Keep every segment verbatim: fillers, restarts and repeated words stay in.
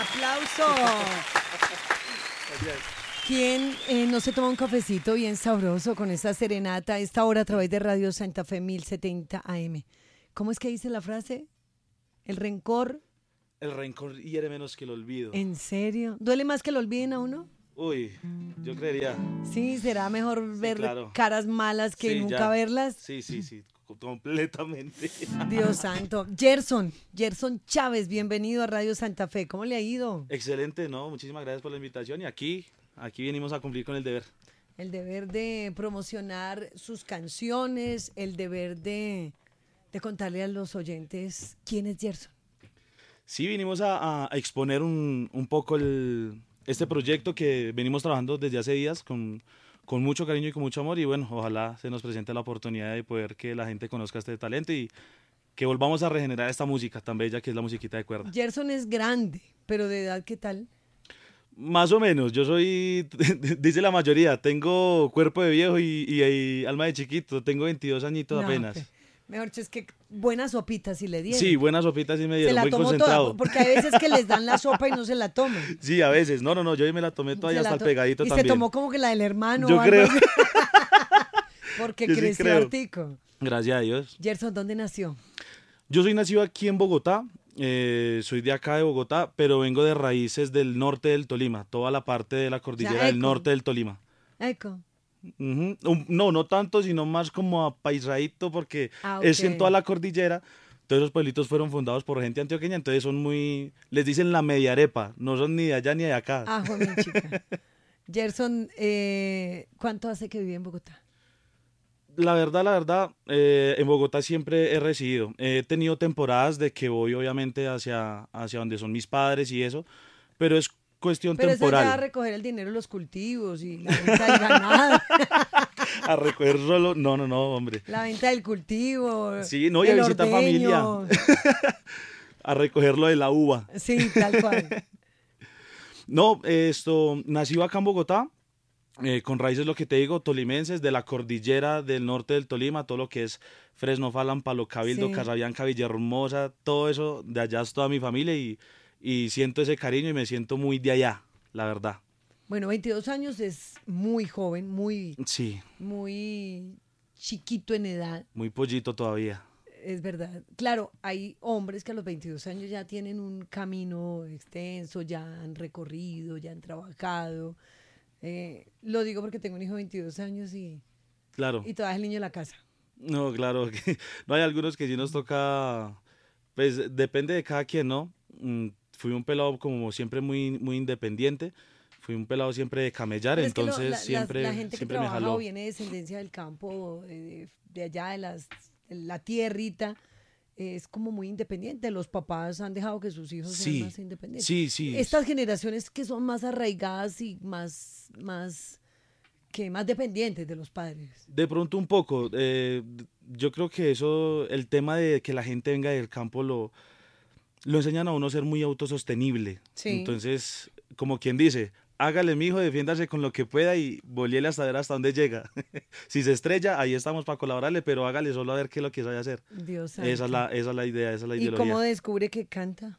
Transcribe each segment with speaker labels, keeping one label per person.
Speaker 1: ¡Aplauso! ¿Quién eh, no se toma un cafecito bien sabroso con esta serenata a esta hora a través de Radio Santa Fe mil setenta A M? ¿Cómo es que dice la frase? El rencor.
Speaker 2: El rencor hiere menos que el olvido.
Speaker 1: ¿En serio? ¿Duele más que lo olviden a uno?
Speaker 2: Uy, yo creería.
Speaker 1: Sí, será mejor
Speaker 2: Sí,
Speaker 1: ver
Speaker 2: claro.
Speaker 1: caras malas que
Speaker 2: Sí,
Speaker 1: nunca
Speaker 2: ya.
Speaker 1: verlas.
Speaker 2: Sí, sí, sí, completamente.
Speaker 1: Dios santo. Gerson, Gerson Chávez, bienvenido a Radio Santa Fe. ¿Cómo le ha ido?
Speaker 2: Excelente, ¿no? Muchísimas gracias por la invitación y aquí, aquí venimos a cumplir con el deber.
Speaker 1: El deber de promocionar sus canciones, el deber de, de contarle a los oyentes quién es Gerson.
Speaker 2: Sí, vinimos a, a- a exponer un, un poco el, este proyecto que venimos trabajando desde hace días con, con mucho cariño y con mucho amor y bueno, ojalá se nos presente la oportunidad de poder que la gente conozca este talento y que volvamos a regenerar esta música tan bella que es la musiquita de cuerda.
Speaker 1: Gerson es grande, pero de edad, ¿qué tal?
Speaker 2: Más o menos, yo soy, dice la mayoría, tengo cuerpo de viejo y, y- y alma de chiquito, tengo veintidós añitos
Speaker 1: No,
Speaker 2: apenas.
Speaker 1: pe- Mejor dicho, es que buena sopita si le dieron.
Speaker 2: Sí, buenas sopitas sí me
Speaker 1: Se
Speaker 2: dieron,
Speaker 1: la
Speaker 2: muy
Speaker 1: tomó
Speaker 2: concentrado.
Speaker 1: toda, porque hay veces que les dan la sopa y no se la toman.
Speaker 2: Sí, a veces, no, no, no, yo me la tomé toda y
Speaker 1: Se la
Speaker 2: hasta el
Speaker 1: to-
Speaker 2: pegadito
Speaker 1: y
Speaker 2: también.
Speaker 1: se tomó como que la del hermano
Speaker 2: Yo
Speaker 1: o algo
Speaker 2: creo.
Speaker 1: así. Porque
Speaker 2: Yo sí
Speaker 1: creció
Speaker 2: creo.
Speaker 1: artico.
Speaker 2: Gracias a Dios.
Speaker 1: Gerson, ¿dónde nació?
Speaker 2: Yo soy nacido aquí en Bogotá, eh, soy de acá de Bogotá, pero vengo de raíces del norte del Tolima, toda la parte de la cordillera del
Speaker 1: eco.
Speaker 2: norte del Tolima.
Speaker 1: Eco.
Speaker 2: Ujú. Um, No, no tanto, sino más como apaisadito, porque
Speaker 1: Ah,
Speaker 2: es
Speaker 1: ok.
Speaker 2: en toda la cordillera. Todos esos pueblitos fueron fundados por gente antioqueña, entonces son muy, les dicen la media arepa, no son ni de allá ni de acá.
Speaker 1: Ah, mi chica. Gerson, eh, ¿cuánto hace que vive en Bogotá?
Speaker 2: La verdad, la verdad, eh, en Bogotá siempre he residido. He tenido temporadas de que voy obviamente hacia, hacia donde son mis padres y eso, pero es cuestión
Speaker 1: Pero eso
Speaker 2: temporal.
Speaker 1: ya a recoger el dinero de los cultivos y la venta del ganado,
Speaker 2: A recoger solo, no, no, no, hombre.
Speaker 1: la venta del cultivo.
Speaker 2: Sí, no, y a
Speaker 1: el
Speaker 2: visitar
Speaker 1: ordeño.
Speaker 2: A recogerlo de la uva.
Speaker 1: Sí, tal cual.
Speaker 2: No, esto, nacido acá en Bogotá, eh, con raíces, lo que te digo, tolimenses, de la cordillera del norte del Tolima, todo lo que es Fresno, Falan, Palo Cabildo,
Speaker 1: Sí.
Speaker 2: Casabianca, Villahermosa, todo eso, de allá es toda mi familia y, y siento ese cariño y me siento muy de allá, la verdad.
Speaker 1: Bueno, veintidós años es muy joven, muy,
Speaker 2: Sí,
Speaker 1: muy chiquito en edad.
Speaker 2: muy pollito todavía.
Speaker 1: Es verdad. Claro, hay hombres que a los veintidós años ya tienen un camino extenso, ya han recorrido, ya han trabajado. Eh, lo digo porque tengo un hijo de veintidós años y,
Speaker 2: Claro.
Speaker 1: y todavía es el niño de la casa.
Speaker 2: No, claro, que no hay algunos que sí nos toca, pues depende de cada quien, ¿no? Mm, Fui un pelado como siempre muy, muy independiente, fui un pelado siempre de camellar,
Speaker 1: Pero es que lo-
Speaker 2: entonces
Speaker 1: la, las-
Speaker 2: siempre,
Speaker 1: la gente que
Speaker 2: siempre me
Speaker 1: trabaja
Speaker 2: jaló.
Speaker 1: o viene de descendencia del campo, eh, de, de allá de, las, de la tierrita, eh, es como muy independiente. Los papás han dejado que sus hijos
Speaker 2: Sí,
Speaker 1: sean más independientes.
Speaker 2: sí, sí.
Speaker 1: Estas generaciones que son más arraigadas y más, más, que más dependientes de los padres.
Speaker 2: De pronto un poco, eh, yo creo que eso, el tema de que la gente venga del campo lo, lo enseñan a uno a ser muy autosostenible.
Speaker 1: Sí.
Speaker 2: Entonces, como quien dice, hágale mijo, defiéndase con lo que pueda y volíele hasta ver hasta dónde llega. Si se estrella, ahí estamos para colaborarle, pero hágale solo a ver qué es lo que sabe hacer.
Speaker 1: Dios
Speaker 2: Esa es
Speaker 1: santo.
Speaker 2: la, esa es la idea, esa es la
Speaker 1: ¿Y
Speaker 2: ideología.
Speaker 1: cómo descubre que canta?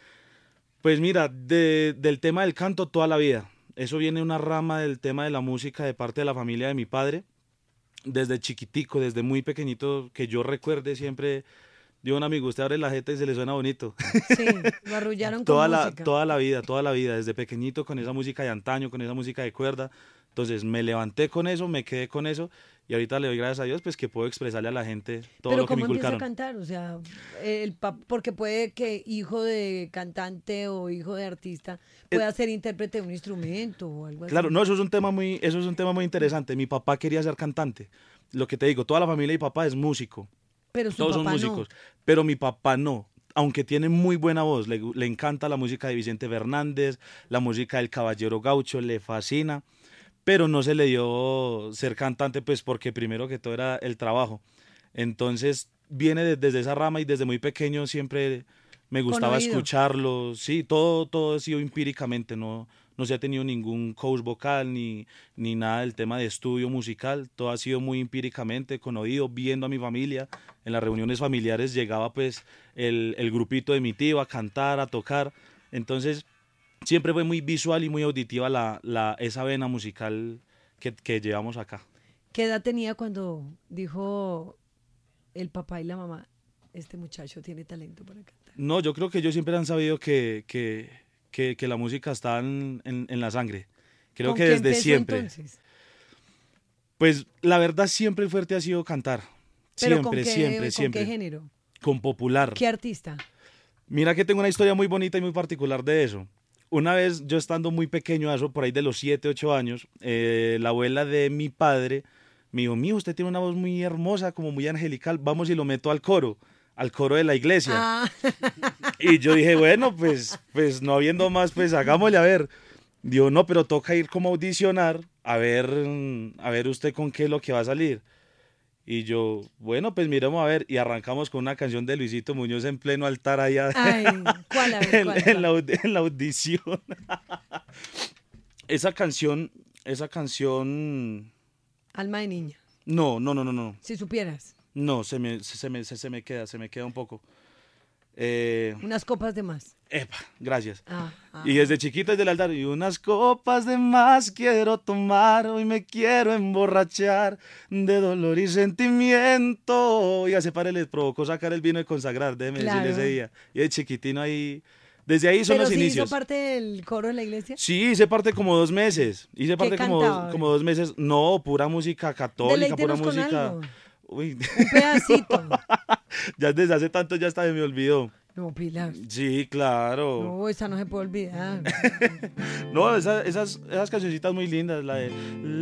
Speaker 2: Pues mira, de- del tema del canto toda la vida. Eso viene una rama del tema de la música de parte de la familia de mi padre. Desde chiquitico, desde muy pequeñito, que yo recuerde siempre, digo a un amigo, usted abre la jeta y se le suena bonito.
Speaker 1: Sí, lo arrullaron con
Speaker 2: toda la,
Speaker 1: música.
Speaker 2: toda la vida, toda la vida, desde pequeñito con esa música de antaño, con esa música de cuerda. Entonces me levanté con eso, me quedé con eso y ahorita le doy gracias a Dios pues que puedo expresarle a la gente todo
Speaker 1: Pero
Speaker 2: lo que me
Speaker 1: ¿cómo empieza a
Speaker 2: inculcaron.
Speaker 1: cantar? O sea, el pap- porque puede que hijo de cantante o hijo de artista pueda ser intérprete de un instrumento o algo así.
Speaker 2: Claro, no, eso es un tema muy, eso es un tema muy interesante. Mi papá quería ser cantante. Lo que te digo, toda la familia de mi papá es músico.
Speaker 1: Pero su
Speaker 2: Todos son
Speaker 1: papá
Speaker 2: músicos,
Speaker 1: no.
Speaker 2: pero mi papá no. Aunque tiene muy buena voz, le, le encanta la música de Vicente Fernández, la música del Caballero Gaucho, le fascina, pero no se le dio ser cantante, pues porque primero que todo era el trabajo. Entonces viene de- desde esa rama y desde muy pequeño siempre me gustaba
Speaker 1: oído.
Speaker 2: escucharlo. Sí, todo, todo ha sido empíricamente, no, no se ha tenido ningún coach vocal ni, ni nada del tema de estudio musical, todo ha sido muy empíricamente, con oído, viendo a mi familia. En las reuniones familiares llegaba pues el, el grupito de mi tío a cantar, a tocar. Entonces siempre fue muy visual y muy auditiva la, la, esa vena musical que, que llevamos acá.
Speaker 1: ¿Qué edad tenía cuando dijo el papá y la mamá, este muchacho tiene talento para cantar?
Speaker 2: No, yo creo que ellos siempre han sabido que, que, que, que la música está en, en, en la sangre. Creo
Speaker 1: ¿Con
Speaker 2: que
Speaker 1: qué
Speaker 2: desde
Speaker 1: empezó
Speaker 2: siempre.
Speaker 1: entonces?
Speaker 2: Pues la verdad siempre el fuerte ha sido cantar.
Speaker 1: ¿Pero
Speaker 2: Siempre,
Speaker 1: con qué,
Speaker 2: siempre,
Speaker 1: con
Speaker 2: siempre.
Speaker 1: qué género?
Speaker 2: Con popular.
Speaker 1: ¿Qué artista?
Speaker 2: Mira que tengo una historia muy bonita y muy particular de eso. Una vez yo estando muy pequeño, eso por ahí de los siete, ocho años, eh, la abuela de mi padre me dijo, mijo, usted tiene una voz muy hermosa, como muy angelical, vamos y lo meto al coro, al coro de la iglesia.
Speaker 1: Ah.
Speaker 2: Y yo dije, bueno, pues, pues no habiendo más, pues hagámosle a ver. Dijo, no, pero toca ir como a audicionar, a ver, a ver usted con qué es lo que va a salir. Y yo, bueno, pues miremos a ver. Y arrancamos con una canción de Luisito Muñoz en pleno altar allá.
Speaker 1: Ay, ¿cuál? A ver,
Speaker 2: en,
Speaker 1: ¿cuál,
Speaker 2: en
Speaker 1: cuál?
Speaker 2: la, aud- en la audición. Esa canción, esa canción,
Speaker 1: Alma de niña,
Speaker 2: no, no, no, no, no.
Speaker 1: si supieras.
Speaker 2: No, se me, se, se me, se, se me queda, se me queda un poco. Eh,
Speaker 1: Unas copas de más.
Speaker 2: epa, gracias.
Speaker 1: Ah, ah.
Speaker 2: Y desde chiquito desde el altar, y unas copas de más quiero tomar, hoy me quiero emborrachar de dolor y sentimiento. Y a ese padre le provocó sacar el vino de consagrar, déjeme
Speaker 1: Claro.
Speaker 2: decirle ese día. Y de chiquitino ahí, desde ahí son
Speaker 1: ¿Pero
Speaker 2: los
Speaker 1: sí
Speaker 2: inicios.
Speaker 1: hizo parte del coro de la iglesia?
Speaker 2: Sí, hice parte como dos meses. Hice parte como
Speaker 1: cantaba?
Speaker 2: dos, como dos meses. No, pura música católica, pura
Speaker 1: Deleítenos con
Speaker 2: música.
Speaker 1: algo.
Speaker 2: Uy,
Speaker 1: Un pedacito.
Speaker 2: ya desde hace tanto ya hasta se me olvidó.
Speaker 1: No, Pilar.
Speaker 2: Sí, claro.
Speaker 1: No, esa no se puede olvidar.
Speaker 2: No, esas, esas, esas cancioncitas muy lindas, la de